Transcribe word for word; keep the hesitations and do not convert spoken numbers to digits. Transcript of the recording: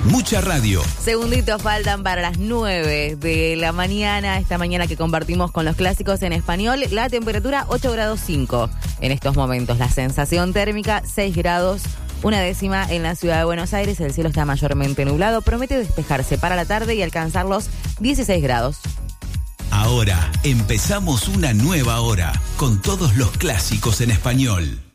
Mucha radio. Segunditos faltan para las nueve de la mañana, esta mañana que compartimos con los clásicos en español. La temperatura ocho grados cinco en estos momentos. La sensación térmica seis grados, una décima en la ciudad de Buenos Aires. El cielo está mayormente nublado. Promete despejarse para la tarde y alcanzar los dieciséis grados. Ahora empezamos una nueva hora con todos los clásicos en español.